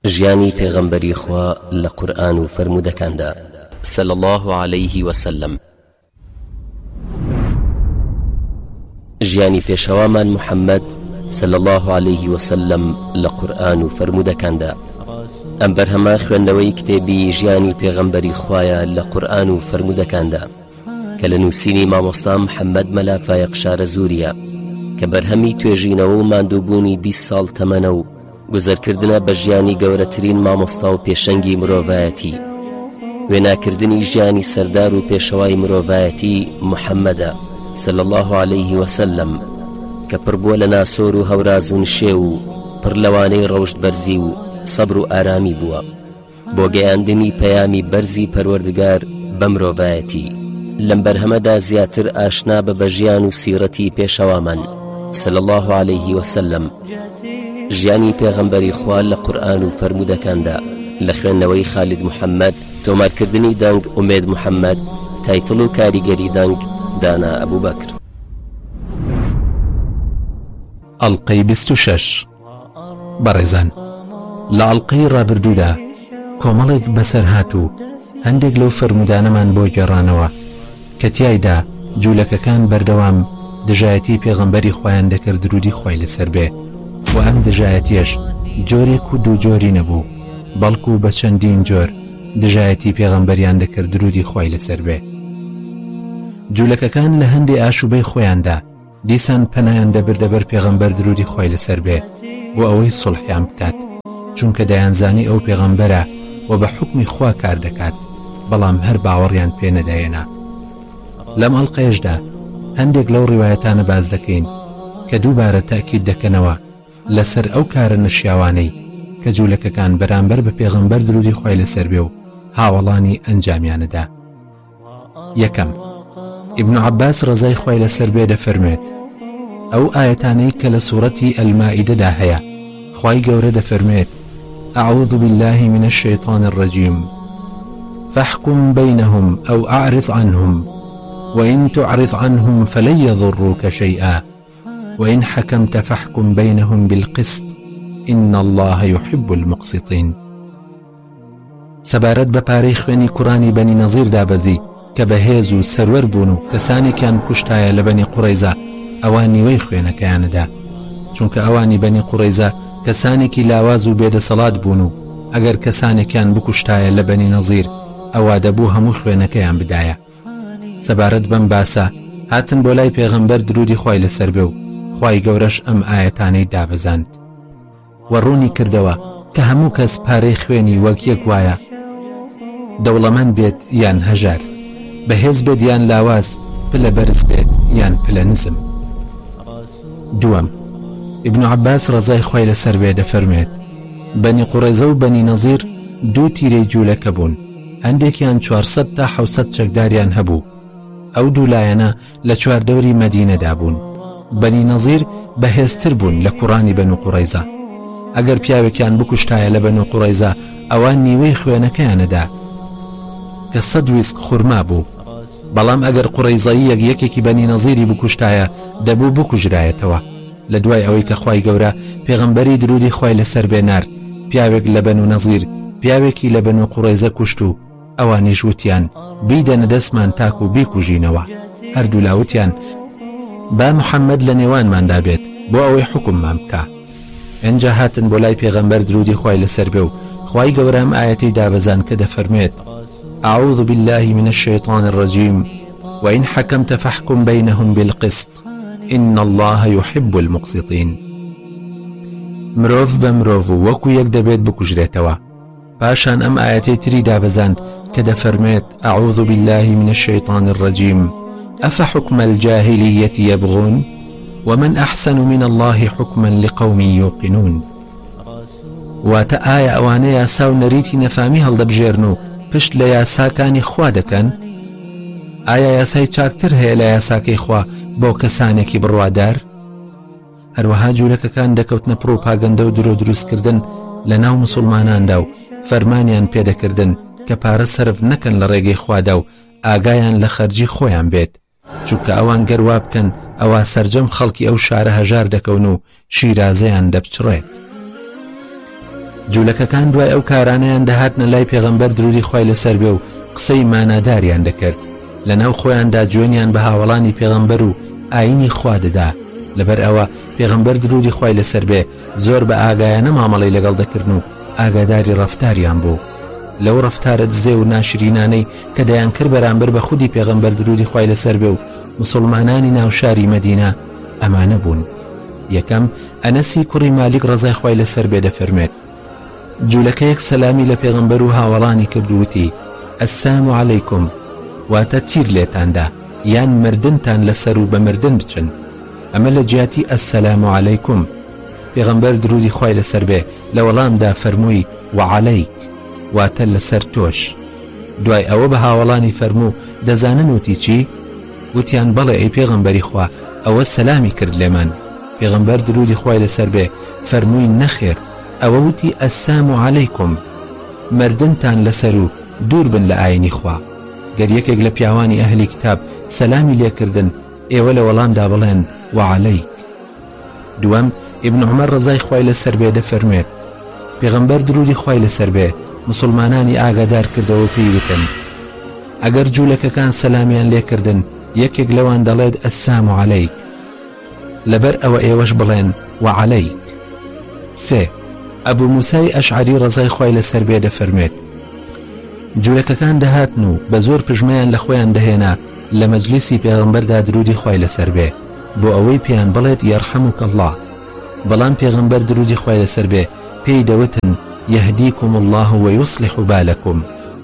ژیانی پێغەمبەری خوا لە قورئان و فەرموودەکاندا صلی الله عليه وسلم. ژیانی پێشەوامان محەممەد صلی الله عليه وسلم لە قورئان و فەرموودەکاندا. ئەم بەرهەمە خوێندنەوەی کتێبی ژیانی پێغەمبەری خوایە لە قورئان و فەرموودەکاندا کە لە نووسینی مامۆستا محەممەد مەلافایە قشارە زووریە کە بەرهەمی توێژینەوە و ماندووبوونی 20 ساڵ تەمەنە و گوزەرکردنە بە ژیانی گەورەترین مامۆستا و پێشەنگی مرۆڤایەتی، وێناکردنی ژیانی سەردار و پێشەوای مرۆڤایەتی محەممەدە صلی الله عليه وسلم کە پڕبووە لە ناسۆر و هەوراز و نشێ و پڕ لەوانەی ڕەوشت بەرزی و سەبر و ئارامی بووە بۆ گەیاندنی پەیامی بەرزی پەروەردگار بە مرۆڤایەتی. لەم بەرهەمەدا زیاتر ئاشنا بە ژیان و سیرەتی پێشەوامان صلی الله عليه وسلم، ژیانی پێغەمبەری خوا لە قورئان و فەرموودەکاندا لە خوێندنەوەی خالید محەممەد، تۆمارکردنی دەنگ ئومێد محەممەد، تایتڵ و کاریگەری دەنگ دانا ئەبوبەکر. ئەڵقەی 26. بەڕێزان، لە ئەڵقەی ڕابردوودا کۆمەڵێک بەسەر هاتوو هەندێک لەو فەرموودانەمان بۆ گێڕانەوە کە تیایدا جوولەکەکان بەردەوام دژایەتی پێغەمبەری خۆیان دەکرد درودی خۆی لەسەر بێ، و ئەم دژایەتیش جۆرێک و دوو جۆری نەبوو، بەڵکو بە چەندین جۆر دژایەتی پێغەمبەریان دەکرد درودی خۆی لەسەر بێ. جوولەکەکان لە هەندێ ئاشوبەی خۆیاندا دیسان پەنایان دەبردە بەر پێغەمبەر درودی خۆی لەسەر بێ بۆ ئەوەی سوڵحیان بکات، چونکە دەیانزانی ئەو پێغەمبەرە و بە حوکمی خوا کار دەکات، بەڵام هەر باوەڕیان پێ نەدایەنا. لەم ئەڵقەیەشدا هەندێک لەو ڕیوایەتانە باز دەکەین کە دووبارە تاکید دەکەنەوە لەسەر ئەو کارە نەشیاوانەی کە جوولەکەکان بەرامبەر بە پێغەمبەر درودی خۆی لەسەر بێ و هاوڵانی ئەنجامیانەدا. یەکەم، ئیبن عەباس ڕەزای خۆی لەسەر بێ دەفەرمێت ئەو ئاەتانەی کە لە سوورەتی ئەلمائیدەدا هەیە، خوای گەورە دەفەرمێت أعوذ بالله من الشيطان الرجيم فاحكم بينهم أو أعرض عنهم وإن تعرض عنهم فلن يضروك شيئا وإن حكمت فاحكم بينهم بالقسط إن الله يحب المقسطين. سەبارەت بە پارەی خوێنی کوڕانی بەنی نەزیر دابەزی کە بەهێز و سەروەر بوون و کەسانێکیان کوشتایە لە بەنی قوڕەیزە، ئەوان نیوەی خوێنەکەیانەدا، چونکە ئەوانی بەنی قوڕەیزە کەسانێکی لاواز و بێدەسەڵات بوون و ئەگەر کەسانێکیان بکوشتایە لە بەنی نەزیر ئەوا دەبوو هەموو خوێنەکەیان بدایە. سەبارەت بەم باسە هاتن بۆ لای پێغەمبەر درودی خۆی لەسەر بێ و خوای گەورەش ئەم ئاەتانەی دابەزاند و ڕوونی کردەوە کە هەموو کەس پارەی خوێنی وەک یەک وایە، دەوڵەمەند بێت یان هەژار، بەهێز بێت یان لاواز، پلە بەرز بێت یان پلە نزم. دووەم، ئیبن عەباس ڕەزای خۆی لەسەر بێ دەفەرمێت بەنی قوڕەیزە و بەنی نەزیر دوو تیرەی جوولەکە بوون، هەندێکیان 400 تا 700 چەکداریان هەبوو. ئەو دوو لایەنە لە چواردەوری مەدینەدا بوون. بەنی نەزیر بەهێزتر بوون لە کوڕانی بەنو قوڕەیزە، ئەگەر پیاوێکیان بکوشتایە لە بەنو قوڕەیزە ئەوان نیوەی خوێنەکەیانەدا کە 100 ویسق خورما بوو، بەڵام ئەگەر قوڕەیزەیی یەکێکی بەنی نەزیری بکوشتایە دەبوو بکوژرایەتەوە. لە دوای ئەوەی کە خوای گەورە پێغەمبەری درودی خۆی لەسەر بێ نارد، پیاوێک لە بەنو نەزیر پیاوێکی لە بەنو قوڕەیزە کوشت و ئەوانیش وتیان بیدەنە دەستمان تاک و بیکوژینەوە. هەردوو لاوتیان با محەممەد لە نێوانماندا بێت بۆ ئەوەی حکممان بکە. ئەنجا هاتن بۆ لای پێغەمبەر درودی خۆی لەسەر بێ و خوای گەورە ئەم ئاەتەی دابەزان کە دەفەرمێت أعوذ بالله من الشيطان الرجيم وإن حكمت فاحكم بينهم بالقسط إن الله يحب المقسطين. مرۆڤ بە مرۆڤ وەکو یەک دەبێت بکوژرێتەوە. پاشان ئەم ئاەتەی تری دابەزاند کە دەفەرمێت أعوذ بالله من الشيطان الرجيم أفحكم الجاهلية يبغون ومن أحسن من الله حكما لقوم يوقنون. واتە ئایا ئەوانە یاسا و نەریتی نەفامی هەڵدەبژێرن و پشت لە یاساکانی خوا دەکەن؟ ئایا یاسای چاکتر هەیە لە یاساکەی خوا بۆ کەسانێکی بڕوادار؟ هەروەها جوولەکەکان دەکەوتنە پرۆپاگەندە و درۆ دروستکردن لە ناو موسڵماناندا و فەرمانیان پێدەکردن کە پارە سەرف نەکەن لە ڕێگەی خوادا و ئاگایان لە خەرجی خۆیان بێت، چونکە ئەوان گەروا بکەن ئەوە سەرجەم خەڵکی ئەو شارە هەژار دەکەون و شیرازەیان دەبچڕێت. جوولەکەکان دوای ئەو کارانەیان دەهاتنە لای پێغەمبەر درودی خوای لەسەر بێ و قسەی ماناداریان دەکرد لەناو خۆیاندا جوێنیان بە هاوڵانی پێغەمبەر و ئاینی خوا دەدا لەبەر ئەوە پێغەمبەر درودی خوای لەسەر بێ زۆر بە ئاگایانە مامەڵەی لەگەڵ دەکردن و ئاگاداری ڕەفتاریان بوو لەو ڕەفتارە دزێ و ناشرینانەی کە دەیان کرد بەرامبەر بە خودی پێغەمبەر درودی خوای لەسەر بێ و مسلمانانی ناوشاری مەدینە ئەمانە بوون. یەکەم ئەنەسی کوڕی مالیک ڕەزای خوای لەسەر بێ دەفەرمێت جوولەکەیەک سەلامی لە پێغەمبەر و هاوڵانی کردووتی ئەسسام عەلەیکم واتە تیر لێتاندا یان مردنتان لەسەر و بە مردن بچن ئەمە لە جیاتی ئەسسەلام عەلەیکم. پێغەمبەر درودی خوای لەسەر بێ لە وەڵامدا فەرمووی وعەلەیک واتە لەسەر تۆش. دوای ئەوە بە هاوڵانی فەرموو دەزانن وتی چی؟ وتیان بەڵێ ئەی پێغەمبەری خوا ئەوە سەلامی کرد لێمان. پێغەمبەر درودی خوای لەسەر بێ فەرمووی نەخێر ئەوە وتی ئەسسام عەلەیکم مردنتان لەسەر و دوور بن لە ئاینی خوا. گەر یەکێک لە پیاوانی ئەهلی کتاب سەلامی لێکردن ئێوە لە وەڵامدا بڵێن وعەلەیک. دووەم ئیبن عومەر ڕەزای خوای لەسەر بێ دەفەرمێت پێغەمبەر درودی خوای لەسەر بێ مسلمانانی ئاگادار کردەوە پێی وتن ئەگەر جوولەکەکان سەلامیان لێکردن یەکێک لەوان دەڵێت ئەسسام عەلەیک لەبەر ئەوە ئێوەش بڵێن وعەلەیک. سێ ئەبوو موسای ئەشعەری ڕەزای خوای لەسەر بێ دەفەرمێت جوولەکەکان دەهاتن و بە زۆر پژمەیان لە خۆیان دەهێنا لە مەجلیسی پێغەمبەردا درودی خوای لەسەر بێ بۆ ئەوەی پێیان بڵێت یەرحەموک الله. بەڵام پێغەمبەر درودی خوای لەسەر بێ پێی دەوتن یەهدیکم الله ویصلح بالکم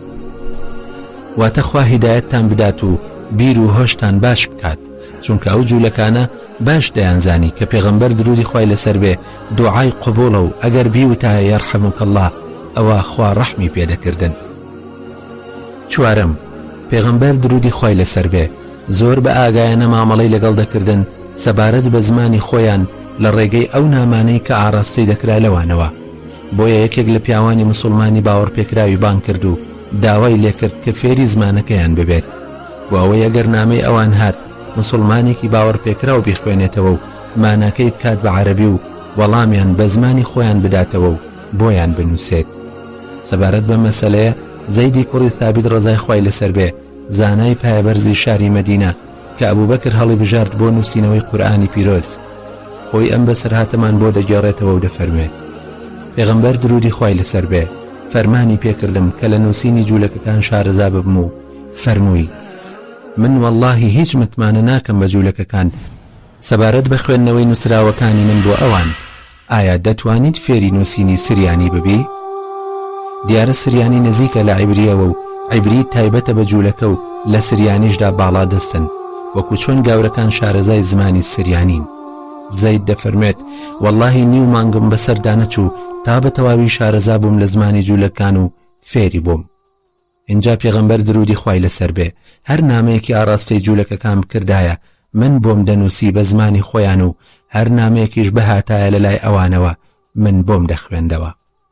واتە خوا هیدایەتتان بدات و بیر و هۆشتان باش بکات چونکە ئەو جوولەکانە باش دەیانزانی کە پێغەمبەر درودی خوای لەسەر بێ دوعای قبوڵە و ئەگەر بیوتایە یەرحەموک الله ئەوە خوا ڕەحمی پێدەکردن. چوارەم پێغەمبەر درودی خوای لەسەر بێ زۆر بە ئاگایانە مامەڵەی لەگەڵ دەکردن سەبارەت بە زمانی خۆیان لە ڕێگەی ئەو نامانەی کە ئاڕاستی دەکرا لەوانەوە. بۆیە یەکێک لە پیاوانی مسلمانی باوەڕ پێکراوی بان کرد و داوای لێکرد کە فێری زمانەکەیان ببێت بۆ ئەوەی ئەگەر نامەی ئەوان هات مسلمانێکی باوەڕ پێکراو بیخوێنێتەوە و ماناکەی بکات بە عەرەبی و وەڵامیان بە زمانی خۆیان بداتەوە و بۆیان بنووسێت. سەبارەت بە مەسەلەیە زەیدی کوڕی ثابت ڕەزای خوای لەسەر بێ زانای پایەبەرزی شاری مەدینە کە ئەبوبەکر هەڵی بژارد بۆ نووسینەوەی قورئانی پیرۆز خۆی ئەم بەسەر هاتەمان بۆ دەگێڕێتەوە و دەفەرمێت پێغەمبەر درودی خوای لەسەر بێ فەرمانی پێکردم کە لە نووسینی جوولەکەکان شارەزا ببم و فەرمووی من واللهی هیچ متمانە ناکەم بە جوولەکەکان سەبارەت بە خوێندنەوەی نووسراوەکانی من بۆ ئەوان ئایا دەتوانیت فێری نووسینی سریانی ببی؟ دیارە سریانی نزیکە لە عیبریەوە و عیبری تایبەتە بە جوولەکە و لە سریانیشدا باڵا دەستن وەکو چۆن گاورەکان شارەزای زمانی سریانین. زەید دەفەرمێت واللهی نیو مانگم بەسەردا نەچوو تا بە تەواوی شارەزا بووم لە زمانی جوولەکان و فێری بووم. اینجا پێغەمبەر درودی خوای لەسەر بێ هەر نامەیەکی ئاڕاستی جوولەکەکان بکردایە من بۆم دەنووسی بە زمانی خۆیان و هەر نامەیەکیش بەهاتایە لە لای ئەوانەوە من بۆم دەخوێندەوە.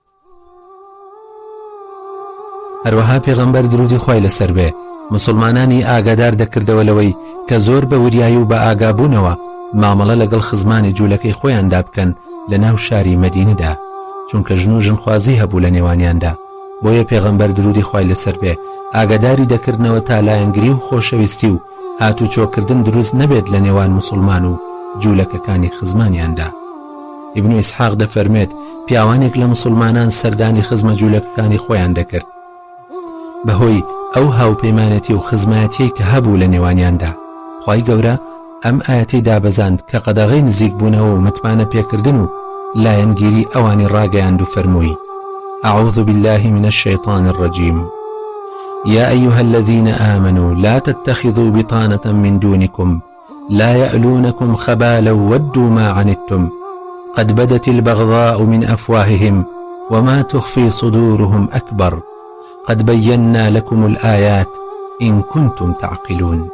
هەروەها پێغەمبەر درودی خوای لەسەر بێ مسلمانانی ئاگادار دەکردەوە لەوەی کە زۆر بە وریایی و بە ئاگابوونەوە مامەڵە لەگەڵ خزمانی جوولەکەی خۆیاندا بکەن لە ناو شاری مەدینەدا چونکە ژن و ژنخوازی هەبوو لە نێوانیاندا. بۆیە پێغەمبەر درودی خوای لەسەر بێ ئاگاداری دەکردنەوە تا لایەنگری و خۆشەویستی و هاتوو چۆکردن دروست نەبێت لە نێوان مسلمان و جوولەکەکانی خزمانیاندا. ئیبن ئیسحاق دەفەرمێت پیاوانێک لە مسلمانان سەردانی خزمە جوولەکەکانی خۆیان دەکرد بەهۆی ئەو هاوپەیمانەتی و خزمەتی کە هەبوو لە نێوانیاندا. خوای گەورە ئەم ئاەتی دابەزاند کە قەدەغەی نزیک بوونەوە و متمانە پێکردن و لایەنگیری ئەوانی ڕاگەیاند و فەرمووی أعوذ بالله من الشيطان الرجيم يا أيها الذين آمنوا لا تتخذوا بطانة من دونكم لا يألونكم خبالا ودوا ما عنتم قد بدت البغضاء من أفواههم وما تخفي صدورهم أكبر قد بينا لكم الآيات إن كنتم تعقلون.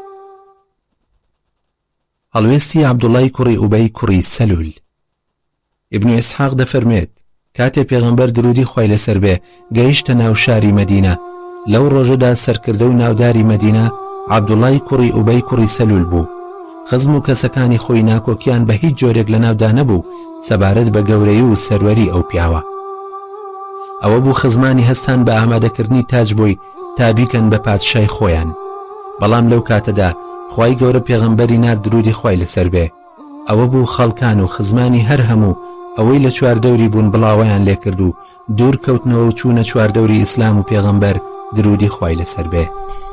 هەڵوێستی عەبدوڵای کوڕی ئوبەی کوڕی سەلول. ئیبن ئیسحاق دەفەرمێت کاتێ پێغەمبەر درودی خوای لەسەر بێ گەیشتە ناو شاری مەدینە لەو ڕۆژەدا سەرکردە و ناوداری مەدینە عەبدوڵای کوڕی ئوبەی کوڕی سەلول بوو. خزم و کەسەکانی خۆی ناکۆکیان بە هیچ جۆرێک لە ناودا نەبوو سەبارەت بە گەورەی و سەروەری ئەو پیاوە. ئەوە بوو خزمانی هەستان بە ئامادەکردنی تاج بووی تا بیکەن بە پادشای خۆیان. بەڵام لەو کاتەدا خوای گەورە پێغەمبەری نرد درودی خوای لەسەر بێ. ئەوە بوو خەڵکان و خزمانی هەر هەموو ئەوەی لە چواردەوری بوون بڵاوەیان لێ کرد و دوور کەوتنەوە و چوونە چواردەوری ئیسلام و پێغەمبەر درودی خوای لەسەر بێ.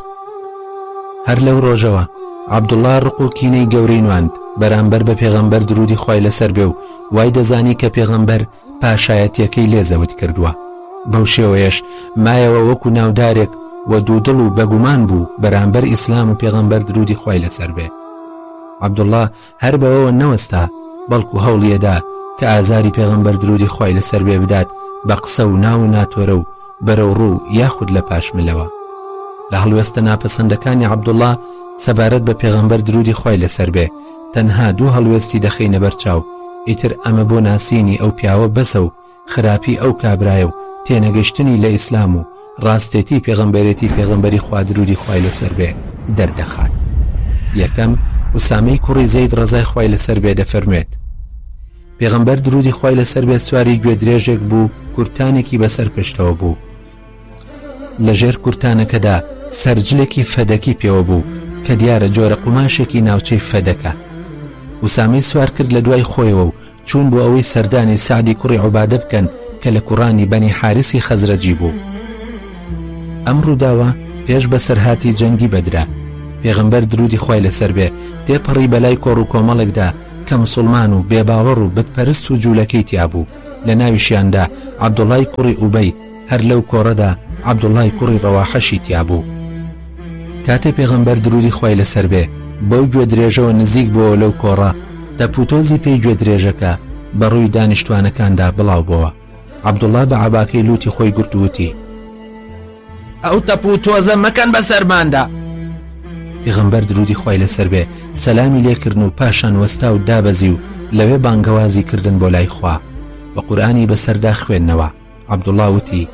هەر لەو ڕۆژەوە عەبدوڵڵا ڕق و کینەی گەورەی نواند بەرامبەر بە پێغەمبەر درودی خوای لەسەر بێ و وای دەزانی کە پێغەمبەر پاشایەتیەکەی لێزەوت کردووە. بەو شێوەیەش مایەوە وەکو ناودارێک و دوودڵ و بەگومان بوو بەرامبەر ئیسلام و پێغەمبەر درودی خوای لەسەر بێ. عەبدوڵڵا هەر بەوەوە نەوەستا بەڵکو هەوڵیەدا کە ئازاری پێغەمبەر درودی خوای لەسەر بێ بدات بە قسە و ناو و ناتۆرە و بەرەو ڕوو یاخود لە پاشملەوە. لە هەڵوێستە ناپەسەندەکانی عەبدوڵڵا سەبارەت بە پێغەمبەر درودی خوای لەسەر بێ تەنها دوو هەڵوێستی دەخینە بەرچاو. ئیتر ئەمە بۆ ناسینی ئەو پیاوە بەسە و خراپی ئەو کابرایە و تێنەگەشتنی لە ئیسلام و ڕاستێتی پێغەمبەرێتی پێغەمبەری خوا درودی خوای لەسەر بێ دەردەخات. یەکەم ئوسامەی کوڕی زەید ڕەزای خوای لەسەر بێ دەفەرمێت پێغەمبەر درودی خوای لەسەر بێ سواری گوێدرێژێک بوو کورتانێکی بەسەر پشتەوە بوو. لەژێر کورتانەکەدا سەرجلێکی فەدەکی پێوە بوو کە دیارە جۆرە قوماشێکی ناوچەی فەدەکە. ئوسامەی سوار کرد لە دوای خۆیەوە و چوون بۆ ئەوەی سەردانی سعدی کوڕی عوبادە بکەن کە لە کوڕانی بەنی حارسی خەزرەجی بوو. ئەم ڕووداوە پێش بەسەرهاتی جەنگی بەدرا. پێغەمبەر درودی خوای لەسەر بێ تێپەڕی بەلای کۆڕ و کۆمەڵێکدا کە مسلمان و بێباوەڕ و بتپەرست و جوولەکەی تیا بوو. لە ناویشیاندا عەبدوڵڵای کوڕی ئوبەی، هەر لەو کۆڕەدا عەبدوڵڵای کوڕی ڕەواحەشی تیا بوو. کاتێ پێغەمبەر درودی خوای لەسەر بێ بەو گوێ درێژەوە نزیک بووە لەو کۆڕە دەپوتۆزی پێی گوێ درێژەکە بەڕووی دانیشتوانەکاندا بڵاو بووە. عەبدوڵڵا بە عەباکەی لوتی خۆی گرتووتی ئەو تەپوتۆزە مەکەن بە سەرماندا. پێغەمبەر درودی خوای لەسەر بێ سەلامی لێکردن و پاشان وەستا و دابەزی و لەوێ بانگەوازی کردن بۆ لای خوا و قورئانی بەسەردا خوێندنەوە. عەبدوڵڵا وتی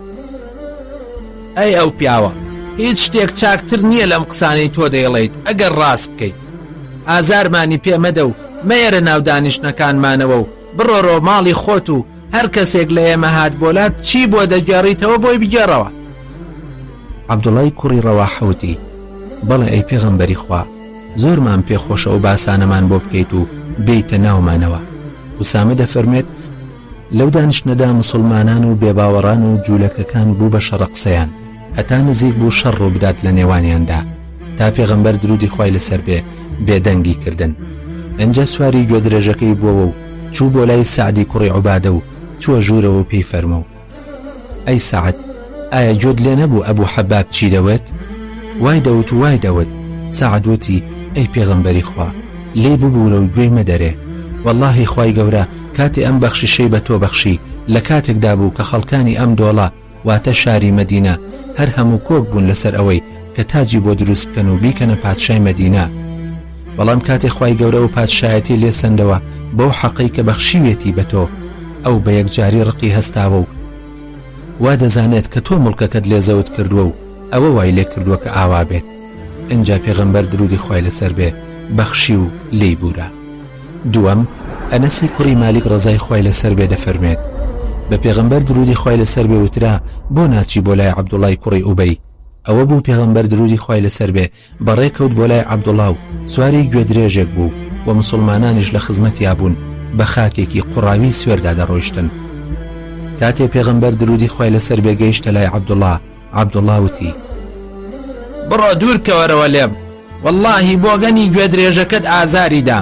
ئەی ئەو پیاوە هیچ شتێک چاکتر نییە لەم قسانەی تۆ دەیڵێیت ئەگەر ڕاست بکەیت. ئازارمانی پێمەدە و مەیەرە ناو دانیشتەکانمانەوە و بڕۆڕۆ ماڵی خۆت و هەر کەسێک لە ئێمە هات بۆلات چی بۆ دەگێڕیتەوە بۆی بگێڕەوە. عەبدوڵڵای کوڕی ڕەواحەوتی بەڵێ ئەی پێغەمبەری خوا زۆرمان پێخۆشە و باسانەمان بۆ بکەیت و بێیتە ناومانەوە. ئوسامە دەفەرمێت لەو دانیشتنەدا موسڵمانان و بێباوەڕان و جوولەکەکان بوو بە شەڕە قسەیان هەتا نزیک بوو شەڕ ڕوو بدات لە نێوانیاندا تا پێغەمبەر درودی خوای لەسەر بێ بێدەنگی کردن. ئەنجا سواری گوێدرێژەکەی بووە و چوو بۆ لای سعدی کوڕی عوبادە و چووە ژوورەوە و پێی فەرموو ئەی سعد ئایا گوێت لێ نەبوو ئەبوو حەباب چی دەوێت؟ وای دەوت و وای دەوت. سعد وتی ئەی پێغەمبەری خوا لێ ببوورە و گوێی مەدەرێ. واللهی خوای گەورە کاتی ئەم بەخشیشەی بە تۆ بەخشی لە کاتێکدا بوو کە خەڵکانی ئەم دۆڵە واتە شاری مەدینە هەر هەموو کۆک بوون لەسەر ئەوەی کە تاجی بۆ دروست بکەن و بیکەنە پادشای مەدینە. بەڵام کاتێ خوای گەورە و پادشایەتی لێ سەندەوە بەو حەقەی کە بەخشیوێتی بە تۆ ئەو بە یەکجاری ڕقی هەستاوە و وا دەزانێت کە تۆ مڵکەکەت لێزەوت کردووە و ئەوە وای لێ کردووە کە ئاوا بێت. ئەنجا پێغەمبەر درودی خوای لەسەر بێ بەخشی و لێی بوورە. دووەم ئەنەسی کوڕی مالیک ڕەزای خوای لەسەر بێ دەفەرمێت بە پێغەمبەر درودی خوای لەسەر بێ وترا بۆ ناچی بۆ لای عەبدوڵڵای کوڕی ئوبەی. ئەوە بوو پێغەمبەر درودی خوای لەسەر بێ بەڕێکەوت بۆ لای عەبدوڵڵا و سواری گوێدرێژێک بوو و موسڵمانانیش لە خزمەتیا بوون بە خاکێکی قوڕاوی سوێردا دەڕۆیشتن. کاتێ پێغەمبەر درودی خوای لەسەر بێ گەیشتە لای عەبدوڵڵا، عەبدوڵڵا وتی بڕۆ دوورکەوەرەوە لێم واللهی بۆگەنی گوێدرێژەکەت ئازاری دام.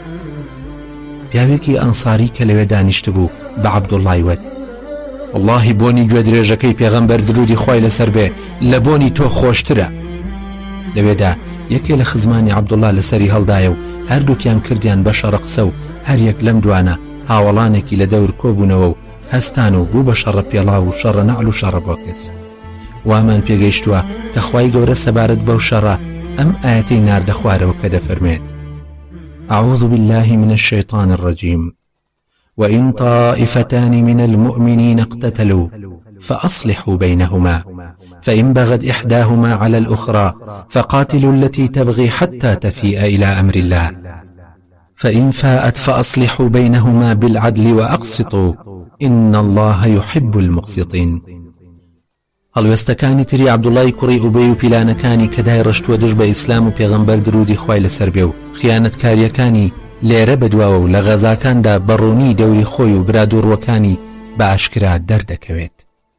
پیاوێکی ئەنساری کە لەوێ دانیشت بوو بە عەبدوڵڵای وت واللهی بۆنی گوێدرێژەکەی پێغەمبەر درودی خوای لەسەر بێ لە بۆنی تۆ خۆشترە. لەوێدا یەکێ لە خزمانی عەبدوڵڵا لەسەری هەڵدایە و هەردووکیان کردیان بە شەڕە قسە و هەر یەک لەم دوانە هاوڵانێکی لە دەور کۆبوونەوە و هەستان و بوو بە شەڕە پێڵاو و شەڕە نەعل و شەڕە بۆ کەس. وامان پێگەیشتووە کە خوای گەورە سەبارەت بەو شەڕە ئەم ئاەتەی ناردە خوارەوە کە دەفەرمێت أعوذ بالله من الشيطان الرجيم وإن طائفتان من المؤمنين اقتتلوا فأصلحوا بينهما فإن بغت إحداهما على الأخرى فقاتلوا التي تبغي حتى تفيء إلى أمر الله فإن فاءت فأصلحوا بينهما بالعدل وأقسطوا إن الله يحب المقسطين. هەڵوێستەکانی تری عەبدوڵای کوڕی ئوبەی و پیلانەکانی کە دای ڕشتووە دژ بە ئیسلام و پێغەمبەر درودی خوای لەسەر بێ و خیانەتکاریەکانی لێرە بەدواوە و لە غەزاکاندا بەڕوونی دەوری خۆی و برادوڕوەکانی بە ئاشکرا دەردەکەوێت.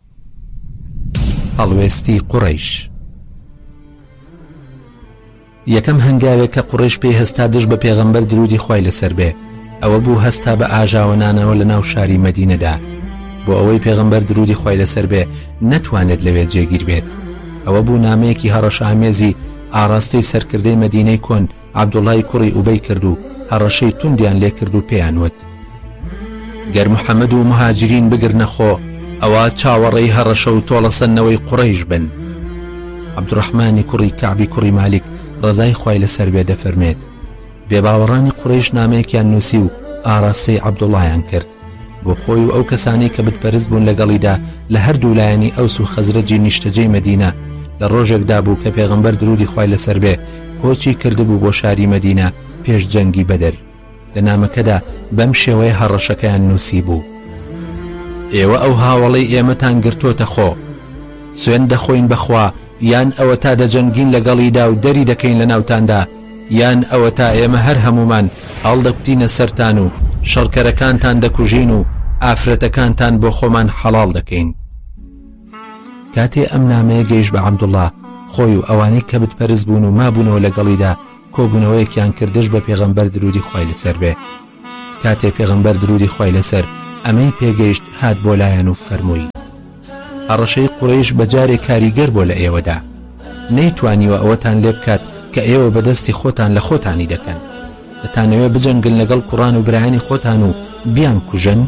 هەڵوێستی قوڕەیش. یەکەم هەنگاوێک کە قوڕەیش پێی هەستا دژ بە پێغەمبەر درودی خوای لەسەر بێ ئەوە بوو هەستا بە ئاژاوەنانەوە لە ناو شاری مەدینەدا بۆ ئەوەی پێغەمبەر درودی خوای لەسەر بێ نەتوانێت لەوێت جێگیر بێت. ئەوە بوو نامەیەکی هەڕەشئامێزی ئاراستەی سەرکردەی مەدینەی کۆن عەبدوڵای کوڕی ئوبەی کرد و هەڕەشەی توندیان لێ کرد و پێیان وت گەر محەممەد و مهاجرین بگرنە خۆ ئەوە چاوەڕێی هەڕەشە و تۆڵەسەنەوەی قوڕەیش بن. عەبدوڕەحمانی کوڕی کەعبی کوڕی مالیک ڕەزای خوای لەسەر بێ دەفەرمێت بێباوەڕانی قوڕەیش نامەیەکیان نووسی و ئاراستەی عەبدوڵایان کرد بۆ خۆی و ئەو کەسانی کە بتپەرست بوون لەگەڵیدا لە هەردوو لایەنی ئەوس و خەزرەجی نیشتەجەی مەدینە لە ڕۆژێکدا بوو کە پێغەمبەر درودی خوای لەسەر بێ کۆچی کردبوو بۆ شاری مەدینە پێش جەنگی بەدەر. لە نامەکەدا بەم شێوەیە هەڕەشەکەیان نووسی بوو ئێوە ئەو هاوڵەی ئێمەتان گرتۆتە خۆ سوێن دەخۆین بەخوا یان ئەوە تا دەجەنگین لەگەڵیدا و دەری دەکەین لە ناوتاندا یان ئەوە تا ئێمە هەر هەمومان هەڵدەکوتینە سەرتان و شەڕکەرەکانتان دەکوژین و ئافرەتەکانتان بۆ خۆمان حەڵاڵ دەکەین. کاتێ ئەم نامەیە گەیشت بە عەبدوڵڵا خۆی و ئەوانەی کە بتپەرست بوون و مابوونەوە لەگەڵیدا کۆبوونەوەیەکیان کردش بە پێغەمبەر درودی خوای لەسەر بێ. کاتێ پێغەمبەر درودی خوای لەسەر ئەمەی پێگەیشت هات بۆ لایەن و فەرمووی هەڕەشەی قوڕەیش بەجارێ کاریگەر بۆ لە ئێوەدا نەیتوانیوە ئەوەتان لێ بکات کە ئێوە بەدەستی خۆتان لە خۆتانی دەکەن دەتانەوێ بجەنگن لەگەڵ کوڕان و برایانی خۆتان و بیان کوژن.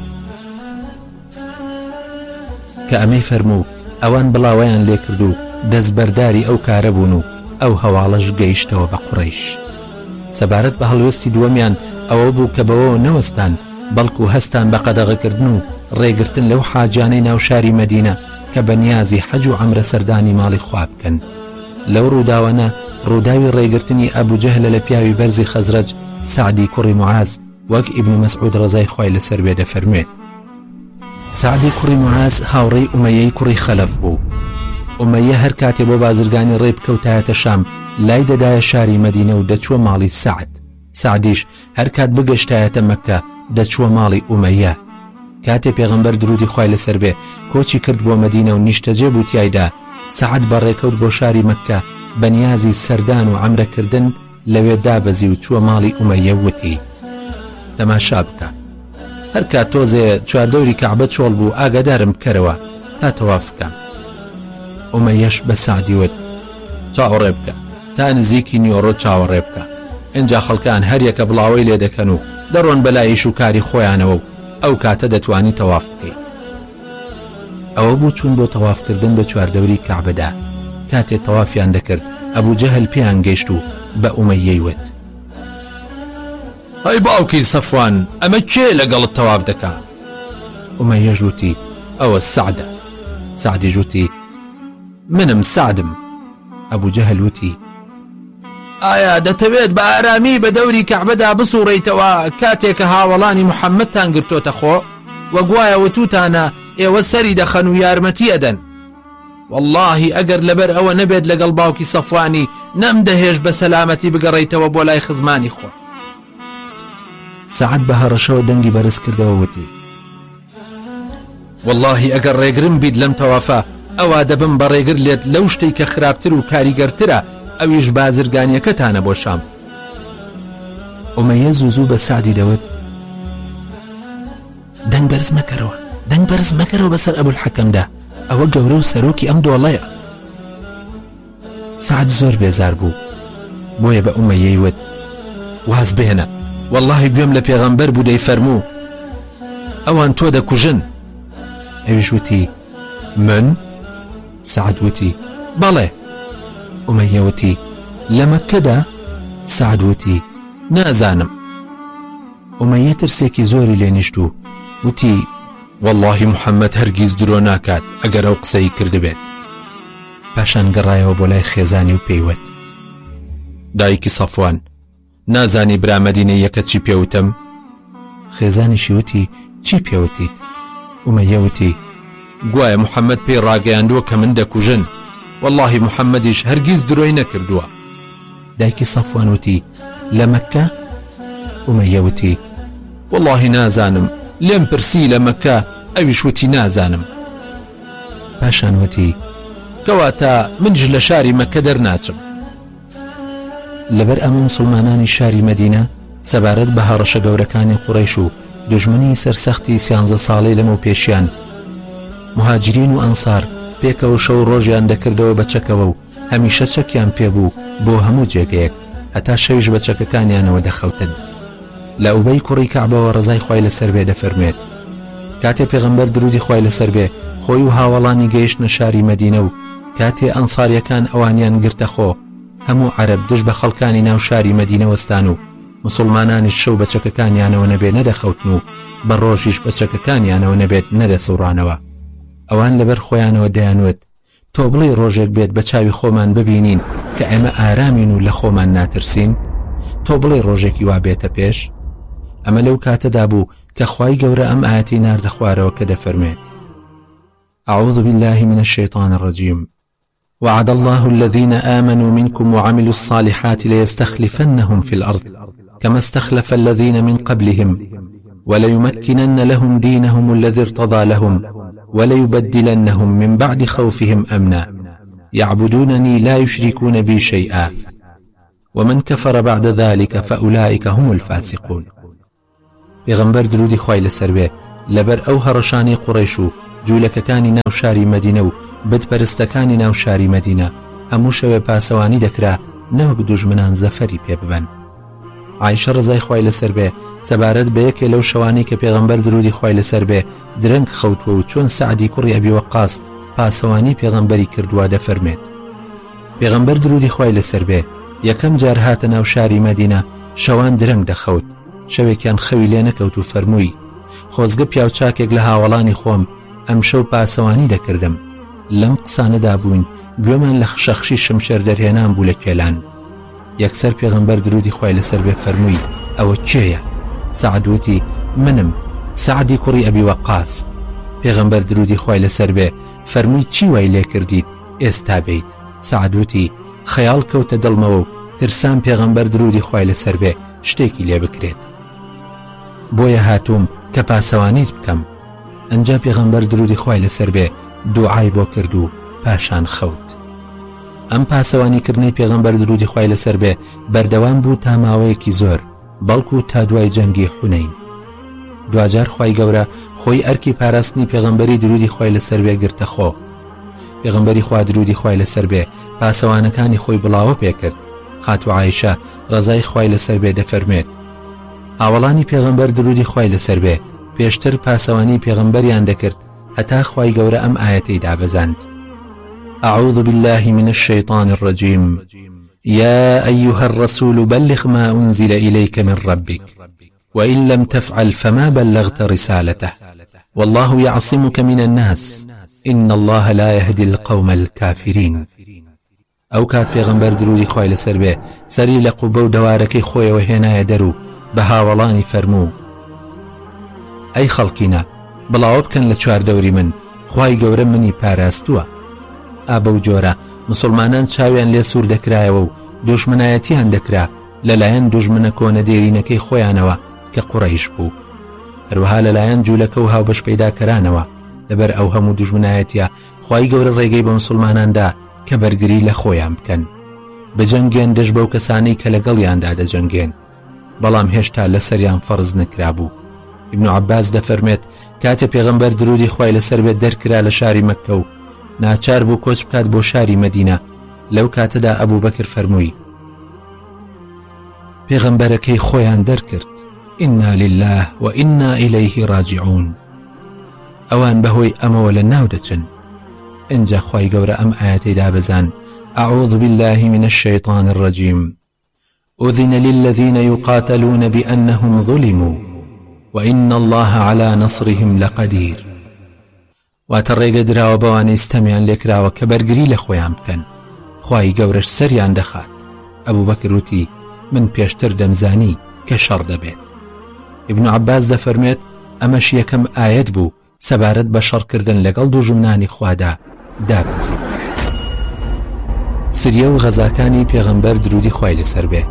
کە ئەمەی فەرموو ئەوان بڵاوەیان لێ کرد و دەستبەرداری ئەو کارە بوون و ئەو هەواڵەش گەیشتەوە بە قوڕەیش. سەبارەت بە هەڵوێستی دووەمیان ئەوە بوو کە بەوە نەوەستان بەڵکو هەستان بە قەدەغەکردن و ڕێگرتن لەو حاجانەی ناوشاری مەدینە کە بەنیازی حەج و عەمرە سەردانی ماڵی خوا بکەن. لەو ڕووداوانە ڕووداوی ڕێگرتنی ئەبوجەهل لە پیاوی بەرزی خەزرەج سعدی کوڕی معاز وەک ئیبن مەسعود ڕەزای خوای لەسەر بێ دەفەرمێت سعدی کوڕی معاز هاوڕێی ئومەیەی کوڕی خەلەف بوو. ئومەیە هەر کاتێ بۆ بازرگانی ڕێ بکەوتایەتە شام لای دەدایە شاری مەدینە و دەچووە ماڵی سعدیش هەر کات بگەشتایەتە مەککە دەچووە ماڵی ئومەیە. کاتێ پێغەمبەر درودی خوای لەسەر بێ کۆچی کرد بۆ مەدینە و نیشتەجێ بوو تیایدا سعد بەڕێکەوت بۆ شاری مەککە بەنیازی سەردان و عەمرەکردن لەوێ دابەزی و چووە ماڵی ئومەیە وتی تەماشا بکە هەر کات تۆزێ چواردەوری کەعبە چۆڵ بوو ئاگادارم بکەرەوە تا تەواف بکەم. ئومەیەش بە سعدی وت چاوەڕێ بکە تا نزیکی نیۆڕۆ چاوەڕێ بکە ئینجا خەڵکان هەر یەکە بڵاوەی لێ دەکەن و دەڕۆن بەلایش و کاری خۆیانەوە و ئەو کاتە دەتوانی تەواف بکەیت. ئەوە بوو چوون بۆ تەوافکردن بە چواردەوری کەعبەدا. کاتێ تەوافیان دەکرد ئەبوجەهل پێیان گەیشت و بە ئومەیەی وت ئەی باوکی سەفوان ئەمە کێ لەگەڵت تەواف دەکا؟ ئومەیە ژووتی ئەوە سعدە. سعدی ژووتی منم سعدم. ئەبوجەهل وتی ئایا دەتەوێت بە ئارامی بە دەوری کەعبەدا بسوڕیتەوە کاتێک کە هاوڵانی محەممەدتان گرتۆتە خۆ وەگوایە وتوتانە ئێوە سەری دەخەن و یارمەتی ئەدەن؟ واللهی ئەگەر لەبەر ئەوە نەبێت لەگەڵ باوکی سەفوانی نەمدەهێش بە سەلامەتی بگەڕیتەوە بۆ لای خزمانی خۆ. سعد بە هەڕەشەوە دەنگی بەرز کردەوە وتی واللهی ئەگەر ڕێگرم بیت لەم تەوافە ئەوە دەبم بە ڕێگر لێت لەو شتەی کە خراپتر و کاریگەرترە ئەویش بازرگانیەکەتانە بۆ شام. ئومەیە زوو بە سعدی دەوت دەنگ بەرز مەکەرەوە بەسەر ئەبولحەکەمدا ئەوە گەورە و سەرۆکی ئەم دۆڵەیە. سعد زۆر بێزار بوو بۆیە بە ئومەیەی وت واز بێنە واللهی گوێم لە پێغەمبەر بوو دەیفەرموو ئەوان تۆ دەکوژن. ئەویش وتی من؟ سعد وتی بەڵێ. ئومەیە وتی لە مەککەدا؟ سعد وتی نازانم. ئومەیە ترسێکی زۆری لێ نیشت و وتی واللهی محەممەد هەرگیز درۆ ناکات ئەگەر ئەو قسەی کردبێت. پاشان گەڕایەوە بۆ لای خێزانی و پێیوت دایکی سەفوان نازانی برا مەدینە یەکە چی پێوتم؟ خێزانیشی وتی چی پێوتیت؟ ئومەیە وتی گوایە محەممەد پێی ڕاگەیاندووە کە من دەکوژن، واللهی محەممەدیش هەرگیز درۆی نەکردووە. دایکی سەفوان وتی لە مەککە؟ ئومەیە وتی واللهی نازانم، لێم پرسی لە مەککە، ئەویش وتی نازانم. پاشان وتی کەواتە منش لە شاری مەککە دەرناچم. لەبەر ئەمە مسلمانانی شاری مەدینە سەبارەت بە هەڕەشە گەورەکانی قوڕەیش و دوژمنی سەرسەختی 13 ساڵەی لەمە پێشیان مهاجرین و ئەنسار پێکەوە شەو ڕۆژیان دەکردەوە بە چەکەوە و هەمیشە چەکیان پێبوو بۆ هەموو جێگەیەک، هەتا شەویش بە چەکەکانیانەوە دەخەوتن. لە ئوبەی کوڕی کەعبەوە ڕزای خوای لەسەر بێ دەفەرمێت کاتێ پێغەمبەر درودی خوای لەسەر بێ خۆی و هاوڵانی گەیشتنە شاری مەدینە و کاتێ ئەنساریەکان ئەوانیان گرتە خۆ، هەموو عەرەب دژ بە خەڵکانی ناو شاری مەدینە وەستان و مسلمانانیش شەو بە چەکەکانیانەوە نەبێ نەدەخەوتن و بە ڕۆژیش بە چەکەکانیانەوە نەبێت نەدەسوڕانەوە. ئەوان لەبەر خۆیانەوە دەیانوت تۆ بڵێ ڕۆژێک بێت بە چاوی خۆمان ببینین کە ئێمە ئارامین و لە خۆمان ناترسین، تۆ بڵێ ڕۆژێکی وا بێتە پێش. ئەمە لەو کاتەدا بوو کە خوای گەورە ئەم ئاەتی ناردە خوارەوە کە دەفەرمێت أعوذ بالله من الشيطان الرجيم وعد الله الذين آمنوا منكم وعملوا الصالحات ليستخلفنهم في الأرض كما استخلف الذين من قبلهم وليمكنن لهم دينهم الذي ارتضى لهم وليبدلنهم من بعد خوفهم أمنا يعبدونني لا يشركون بي شيئا ومن كفر بعد ذلك فأولئك هم الفاسقون. پێغەمبەر درودی خوای لەسەر بێ لەبەر ئەو هەڕەشانی قوڕەیش و جوولەکەکانی ناو شاری مەدینە و بتپەرستەکانی ناو شاری مەدینە هەموو شەوێ پاسەوانی دەکرا نەوەک دوژمنان زەفەری پێ ببن. عایشە ڕزای خوای لەسەر بێ سەبارەت بە یەکێ لەو شەوانەی کە پێغەمبەر درودی خوای لەسەر بێ درەنگ خەوتووە و چۆن سەعدی کوڕی ئەبی وەقاس پاسەوانی پێغەمبەری کردووە دەفەرمێت پێغەمبەر درودی خوای لەسەر بێ یەکەم جار هاتە ناو شاری مەدینە شەوان درەنگ دەخەوت، شەوێکیان خەوی لێ نەکەوت و فەرمووی خۆزگە پیاوچاکێک لە هاوڵانی خۆم ئەم شەو پاسەوانی دەکردم، لەم قسانەدا بووین گوێمان لە خشەخشی شمشێر دەرهێنان بوو لە کێلان. یەکسەر پێغەمبەر درودی خوای لەسەر بێ فەرمووی ئەوە کێیە؟ سەعد وتی منم، سەعدی کوڕی ئەبی وەقاس. پێغەمبەر درودی خوای لەسەر بێ فەرمووی چی وای لێ کردیت ئێستا بیت؟ سەعد وتی خەیاڵ کەوتە دڵمەوە و ترسان پێغەمبەر درودی خوای لەسەر بێ شتێکی لێ بکرێت، بۆیە هاتووم کە پاسەوانیت بکەم. ئەنجا پێغەمبەر درودی خوای لەسەر بێ دوعای بۆ کرد و پاشان خەوت. ئەم پاسەوانیکردنەی پێغەمبەر درودی خوای لەسەر بێ بەردەوام بوو تا ماوەیەکی زۆر، بەڵکو تا دوای جەنگی حونەین. دوجار خوای گەورە خۆی ئەرکی پاراستنی پێغەمبەری درودی خوای لەسەر بێ گرتە خۆ. پێغەمبەری خوا درودی خوای لەسەر بێ پاسەوانەکانی خۆی بڵاوە پێکرد. خاتو عایشە ڕزای خوای لەسەر بێ دەفەرمێت هاوڵانی پێغەمبەر درودی خوای لەسەر بێ پێشتر پاسەوانی پێغەمبەریان دەکرد هەتا خوای گەورە ئەم ئاەتەی دابەزاند أعوذ بالله من الشيطان الرجيم يا أيها الرسول بلغ ما أنزل إليك من ربك وإن لم تفعل فما بلغت رسالته والله يعصمك من الناس إن الله لا يهدي القوم الكافرين. ئەو کات پێغەمبەر درودی خوای لەسەر بێ سەری لە قوبە و دەوارەکەی خۆیەوە هێنایە دەرو بە هاوڵانی فەرموو ئەی خەڵکینە بڵاو بکەن لە چواردەوری من، خوای گەورە منی پاراستووە. ئابە و جۆرە مسلمانان چاویان لێ سوور دەکرایەوە و دوژمنایەتیان دەکرا لەلایەن دوژمنە کۆنە دێرینەکەی خۆیانەوە کە قوڕەیش بوو، هەروەها لەلایەن جوولەکە و هاوبەش پەیداکەرانەوە. لەبەر ئەو هەموو دوژمنایەتیە خوای گەورە ڕێگەی بە مسلماناندا کە بەرگری لە خۆیان بکەن، بجەنگێن دەش بەو کەسانەی کە لەگەڵیاندا دەجەنگێن، بەڵام هێشتا لەسەریان فەرز نەکرابوو. ابن عباس دەفەرمێت کاتێ پێغەمبەر درودی خوای لەسەر بێت دەرکرا لە شاری مەککە و ناچار بوو کۆچ بکات بۆ شاری مەدینە، لەو کاتەدا ئەبوو بەکر فەرمووی پێغەمبەرەکەی خۆیان دەرکرد ئینا لله و ئینا ئیلەیه ڕاجعون. ئەوان بەهۆی ئەمەوە لە ناو دەچن. ئینجا خوای گەورە ئەم ئاەتەی دابەزان أعوذ بالله من الشيطان الرجيم أذن للذين يقاتلون بأنهم ظلموا وإن الله على نصرهم لقدير. واتە ڕێگە دراوە بەوانەی ستەمیان لێکراوە کە بەرگری لە خۆیان بکەن، خوای گەورەش سەریان دەخات. ئەبوو بەکر وتی من پێشتر دەمزانی کە شەڕ دەبێت. ئیبن عەباس دەفەرمێت ئەمەش یەکەم ئایەت بوو سەبارەت بە شەڕکردن لەگەڵ دوژمنانی خوادا دابنزین. سریە و غەزاکانی پێغەمبەر درودی خوای لەسەر بێ.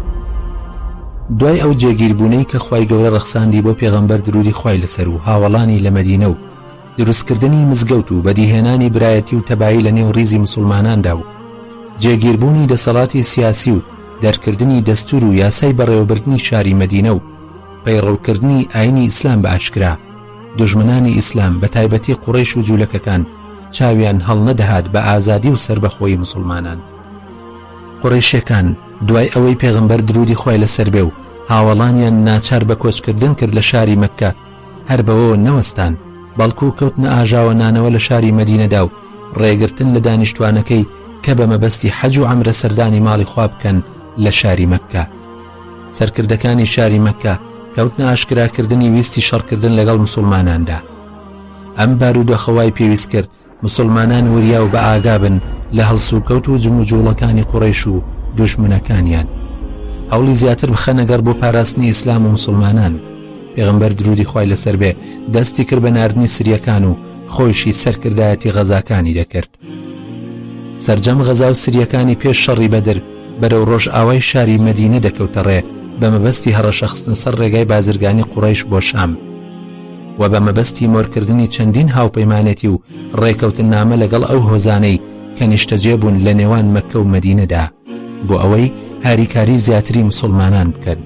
دوای ئەو جێگیربوونەی کە خوای گەورە ڕەخساندی بۆ پێغەمبەر درودی خوای لەسەر و هاوڵانی لە مەدینە و دروستکردنی مزگەوت و بەدیهێنانی برایەتی و تەبایی لە نێو ڕیزی مسلماناندا و جێگیربوونی دەسەڵاتی سیاسی و دەرکردنی دەستور و یاسای بەڕێوەبردنی شاری مەدینە و پەیڕەوکردنی ئاینی ئیسلام بە ئاشکرا، دوژمنانی ئیسلام بە تایبەتی قوڕەیش و جوولەکەکان چاویان هەڵ نەدەهات بە ئازادی و سربەخۆیی مسلمانان. قوڕەیشیەکان دوای ئەوەی پێغەمبەر درودی خوای لەسەر بێ و هاوڵانیان ناچار بە کۆچکردن کرد لە شاری مەککە، هەر بەوە نەوەستان بەڵکو کەوتنە ئاژاوە نانەوە لە شاری مەدینەدا و ڕێگرتن لە دانیشتوانەکەی کە بە مەبەستی حەج و عەمرە سەردانی ماڵی خوا بکەن لە شاری مەککە. سەرکردەکانی شاری مەککە کەوتنە ئاشکراکردنی ویستی شەڕکردن لەگەڵ مسلماناندا. ئەم بارودۆخەوای پێویست کرد مسلمانان وریا و بە ئاگابن لە هەڵسوکەوت و جموجوڵەکانی قوڕەیش و دوژمنەکانیان. هەوڵی زیاتر بخەنەگەر بۆ پاراستنی ئیسلام و مسلمانان. پێغەمبەر درودی خوای لەسەر بێ دەستی کرد بە ناردنی سریەکان و خۆیشی سەرکردایەتی غەزاکانی دەکرد. سەرجەم غەزا و سریەکانی پێش شەڕی بەدر بەرەو ڕۆژ ئاوای شاری مەدینە دەکەوتە ڕێ بە مەبەستی هەڕەشەخستن سەر ڕێگای بازرگانی قوڕەیش بۆ شام و بە مەبەستی مۆرکردنی چەندین هاوپەیمانێتی و ڕێکەوتن نامە لەگەڵ ئەو هۆزانەی کە نیشتەجێ بوون لە نێوان مەککە و مەدینەدا بۆ ئەوەی هاریکاری زیاتری مسلمانان بکەن،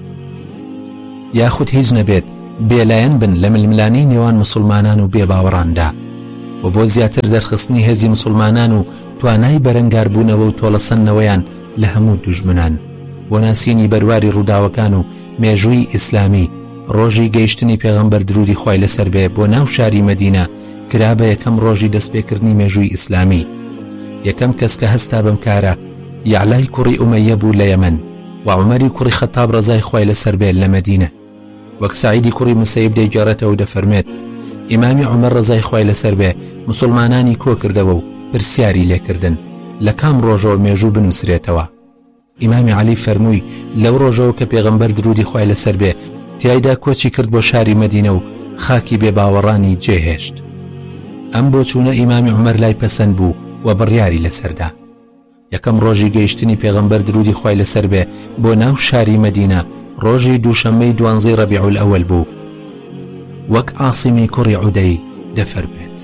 یاخود هیچ نەبێت بێلایەن بن لە ململانی نێوان مسلمانان و بێباوەڕاندا و بۆ زیاتر دەرخستنی هێزی مسلمانان و توانای بەرەنگاربوونەوە و تۆڵەسەندنەوەیان لە هەموو دوژمنان بۆ ناسینی بەرواری ڕووداوەکان و مێژووی ئیسلامی. ڕۆژی گەیشتنی پێغەمبەر درودی خوای لەسەر بێ بۆ ناو شاری مەدینە کرا بە یەکەم ڕۆژی دەستپێکردنی مێژووی ئیسلامی. یەکەم کەس کە هەستا بەم کارە یعلای کوڕی ئومەیە بوو لە یەمەن و عومەری کوڕی خەتاب ڕەزای خوای لەسەر بێ لە مەدینە. وەک سعیدی کوڕی مسەیب دەیگەڕێتەوە دەفەرمێت ئیمامی عومەر ڕەزای خوای لەسەر بێ مسلمانانی کۆ کردەوە و پرسیاری لێکردن لە کام ڕۆژەوە مێژوو بنووسرێتەوە. ئیمامی عەلی فەرمووی لەو ڕۆژەوە کە پێغەمبەر درودی خوای لەسەر بێ تیایدا کۆچی کرد بۆ شاری مەدینە و خاکی بێباوەڕانی جێهێشت. ئەم بۆ چوونە ئیمامی عومەر لای پەسەند بوو و بڕیاری لەسەردا. یەکەم ڕۆژی گەیشتنی پێغەمبەر درودی خوای لەسەر بێ بۆ ناو شاری مەدینە ڕۆژی دووشەممەی 12 ڕەبیع الأول بوو، وەک عاسیمی کوڕی عودەی دەفەرمێت.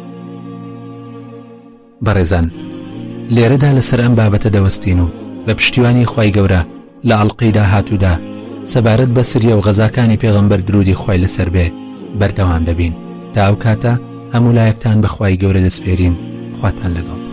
بەڕێزان، لێرەدا لەسەر ئەم بابەتە دەوەستین و بە پشتیوانی خوای گەورە لە ئەڵقەی داهاتوودا سەبارەت بە سریە و غەزاکانی پێغەمبەر درودی خوای لەسەر بێ بەردەوام دەبین. تا ئەو کاتە هەموو لایەکتان بە خوای گەورە دەسپێرین. خواتان لەگەڵ.